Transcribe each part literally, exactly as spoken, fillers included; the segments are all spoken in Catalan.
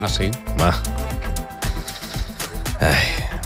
Ah, sí? Va. Ai.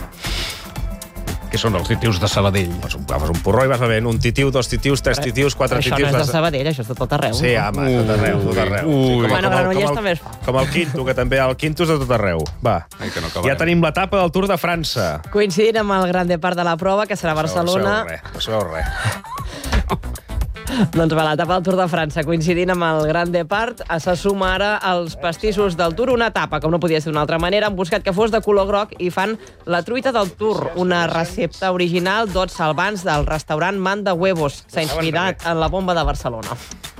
Què són els titius de Sabadell? Fas un, fas un porró i vas bevent un titiu, dos titius, tres titius, quatre Això titius... no és de Sabadell, això és de tot arreu. Sí, home, tot arreu, tot arreu. Ui. Sí, com, Bueno, com, Granollers com, també el, es fa. com el Quinto, que també el Quinto és de tot arreu. Va, Ai, que no ja acabarem. tenim l'etapa del Tour de França. Coincidint amb el gran depart de la prova, que serà a Barcelona. No sabeu res, no sabeu res. Doncs va, l'etapa del Tour de França, coincidint amb el gran depart, se suma ara als pastissos del Tour, una etapa, com no podia ser d'una altra manera, han buscat que fos de color groc i fan la truita del Tour, una recepta original d'ots salvants del restaurant Manda Huevos. S'ha inspirat en la bomba de Barcelona.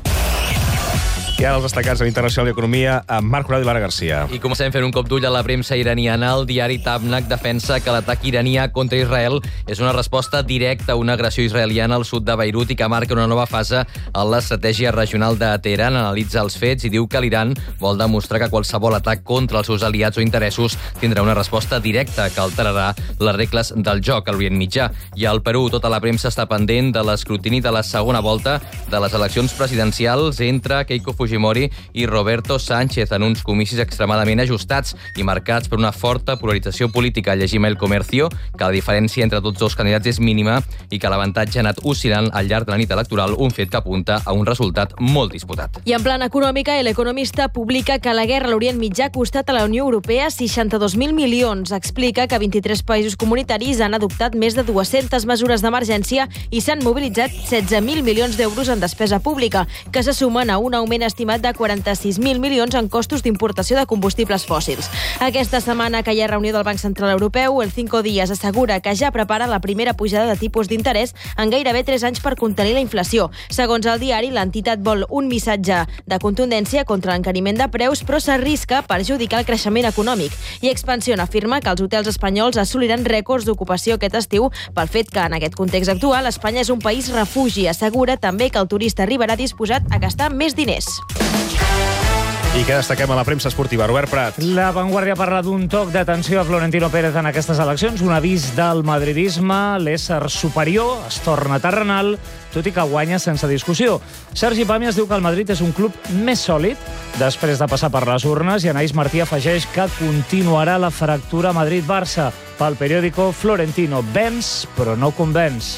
I ara els destacats en Internacional i Economia amb Marc Horacio Lara Garcia. I comencem fent un cop d'ull a la premsa iraniana. El diari Tabnak defensa que l'atac iranià contra Israel és una resposta directa a una agressió israeliana al sud de Beirut i que marca una nova fase en l'estratègia regional de Teheran. Analitza els fets i diu que l'Iran vol demostrar que qualsevol atac contra els seus aliats o interessos tindrà una resposta directa que alterarà les regles del joc a l'Orient Mitjà. I al Perú, tota la premsa està pendent de l'escrutini de la segona volta de les eleccions presidencials entre Keiko Fujimori i Roberto Sánchez en uns comicis extremadament ajustats i marcats per una forta polarització política. Llegim El Comercio que la diferència entre tots dos candidats és mínima i que l'avantatge ha anat oscil·lant al llarg de la nit electoral, un fet que apunta a un resultat molt disputat. I en plana econòmica, El Economista publica que la guerra a l'Orient Mitjà ha costat a la Unió Europea seixanta-dos mil milions. Explica que vint-i-tres països comunitaris han adoptat més de dues-centes mesures d'emergència i s'han mobilitzat setze mil milions d'euros en despesa pública, que se sumen a un augment estimat de quaranta-sis mil milions en costos d'importació de combustibles fòssils. Aquesta setmana que hi ha reunió del Banc Central Europeu, el Cinco Días assegura que ja prepara la primera pujada de tipus d'interès en gairebé tres anys per contenir la inflació. Segons el diari, l'entitat vol un missatge de contundència contra l'encariment de preus, però s'arrisca a perjudicar el creixement econòmic. I Expansión afirma que els hotels espanyols assoliran rècords d'ocupació aquest estiu pel fet que, en aquest context actual, Espanya és un país refugi. Assegura també que el turista arribarà disposat a gastar més diners. I què destaquem a la premsa esportiva? Robert Prat. La Vanguardia parla d'un toc d'atenció a Florentino Pérez en aquestes eleccions, un avís del madridisme, l'ésser superior, es torna terrenal, tot i que guanya sense discussió. Sergi Pàmies diu que el Madrid és un club més sòlid després de passar per les urnes i Anaïs Martí afegeix que continuarà la fractura Madrid-Barça. Pel periòdico, Florentino venç, però no convenç.